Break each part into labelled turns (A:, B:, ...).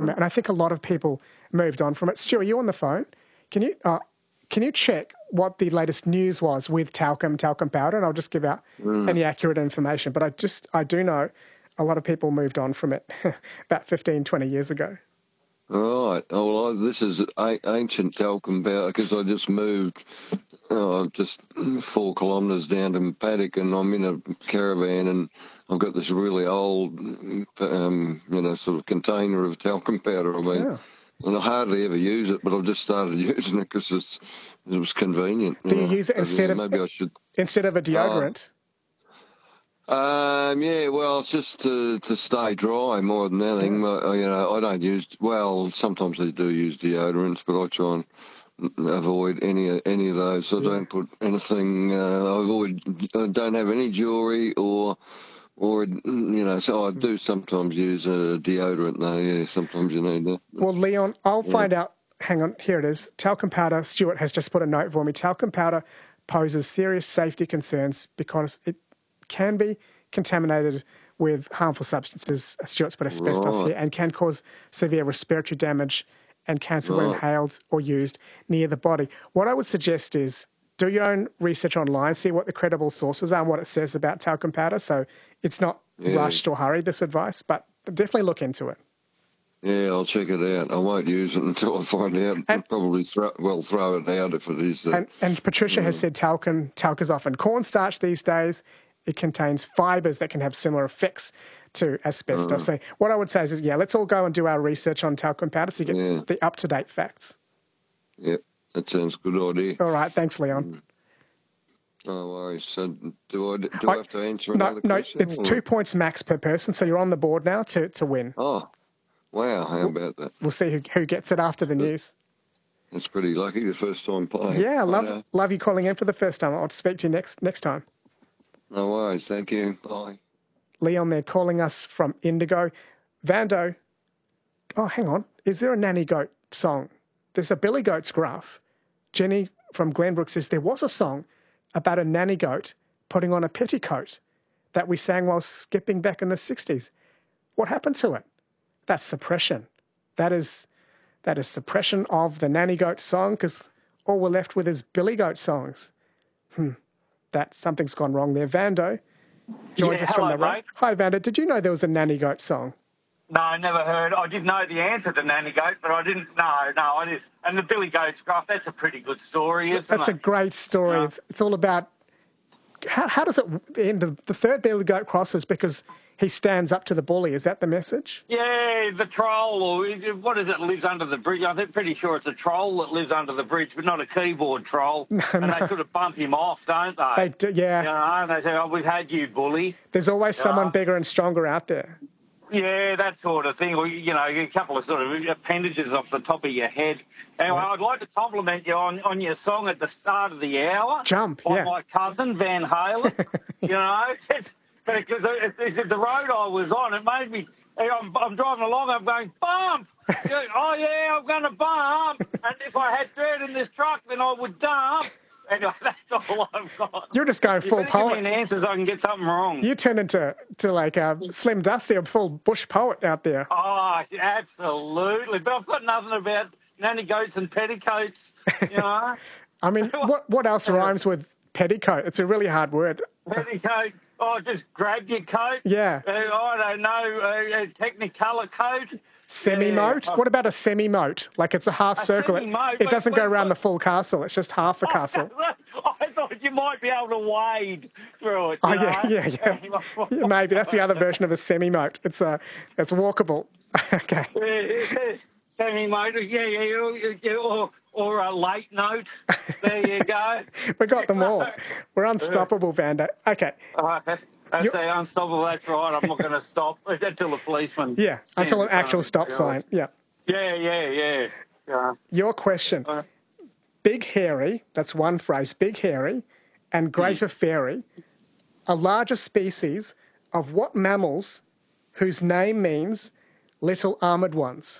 A: talking about. And I think a lot of people moved on from it. Stu, are you on the phone? Can you check what the latest news was with talcum powder? And I'll just give out any accurate information. But I do know a lot of people moved on from it about 15, 20 years ago.
B: Right. Oh, well, this is ancient talcum powder because I just moved just 4 kilometres down to Paddock, and I'm in a caravan, and I've got this really old, sort of container of talcum powder. And I hardly ever use it, but I've just started using it because it was convenient.
A: Do you use it instead of maybe I should instead of a deodorant?
B: Yeah, well, it's just to stay dry more than anything. I don't use, sometimes I do use deodorants, but I try and avoid any of those. I don't put anything, I don't have any jewellery or so I do sometimes use a deodorant though, yeah, sometimes you need that.
A: Well, Leon, I'll find out, hang on, here it is. Talcum powder, Stuart has just put a note for me. Talcum powder poses serious safety concerns because it can be contaminated with harmful substances, Stuart's put asbestos here, and can cause severe respiratory damage and cancer when inhaled or used near the body. What I would suggest is do your own research online, see what the credible sources are and what it says about talcum powder. So it's not rushed or hurried, this advice, but definitely look into it.
B: Yeah, I'll check it out. I won't use it until I find out. I'll probably throw it out if it is.
A: And Patricia has said talc is often cornstarch these days. It contains fibres that can have similar effects to asbestos. So what I would say is, let's all go and do our research on talcum powder so you get the up-to-date facts.
B: Yep, that sounds a good idea.
A: All right, thanks, Leon.
B: No worries. So do I have to answer another question?
A: No, it's 2 points max per person, so you're on the board now to win.
B: Oh, wow, how about that?
A: We'll see who gets it after the news.
B: That's pretty lucky, the first time playing.
A: Yeah, love you calling in for the first time. I'll speak to you next time.
B: No worries, thank you. Bye.
A: Leon there calling us from Indigo. Vando, hang on. Is there a Nanny Goat song? There's a Billy Goat's graph. Jenny from Glenbrook says there was a song about a nanny goat putting on a petticoat that we sang while skipping back in the 60s. What happened to it? That's suppression. That is suppression of the Nanny Goat song because all we're left with is Billy Goat songs. That something's gone wrong there. Vando joins us from the right. Hi, Vando. Did you know there was a Nanny Goat song?
C: No, I never heard. I did know the answer to Nanny Goat, but I didn't. No, I didn't. And the Billy Goat's graph, that's a pretty good story, isn't it?
A: That's a great story. Yeah. It's all about how does it end? The third Billy Goat crosses because he stands up to the bully. Is that the message?
C: Yeah, the troll, or what is it, lives under the bridge? I'm pretty sure it's a troll that lives under the bridge, but not a keyboard troll. They sort of bump him off, don't they?
A: They do, yeah.
C: And they say, we've had you, bully.
A: There's always someone bigger and stronger out there.
C: Yeah, that sort of thing. Or, a couple of sort of appendages off the top of your head. Anyway, I'd like to compliment you on your song at the start of the hour.
A: Jump,
C: by my cousin, Van Halen. Because the road I was on, it made me... I'm driving along, I'm going, bump! I'm going to bump! And if I had dirt in this truck, then I would dump. Anyway, that's all I've got.
A: You're just going full poet.
C: Give me an answer so I can get something wrong.
A: You turn into like a Slim Dusty, a full bush poet out there.
C: Oh, absolutely. But I've got nothing about nanny goats and petticoats,
A: I mean, what else rhymes with petticoat? It's a really hard word.
C: Petticoat. Oh, just grab your coat.
A: Yeah.
C: I don't know, Technicolor coat.
A: Semi-moat? Yeah. What about a semi-moat? Like it's a half circle. It doesn't go around the full castle. It's just half a castle.
C: I thought you might be able to wade through it.
A: Yeah. Maybe that's the other version of a semi-moat. It's walkable. Okay.
C: Semi-moat, or a late note. There you go.
A: We got them all. We're unstoppable, Vando. Okay.
C: That's unstoppable, that's right. I'm not going to stop until the policeman...
A: Yeah, until an actual stop sign, yeah.
C: Yeah.
A: Your question. Big hairy, that's one phrase, big hairy, and greater fairy are larger species of what mammals whose name means little armoured ones?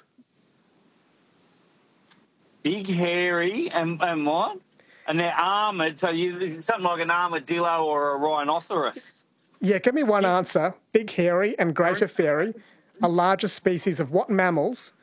C: Big hairy and what? And they're armoured, so something like an armadillo or a rhinoceros.
A: Yeah, give me one answer. Big hairy and greater fairy are larger species of what mammals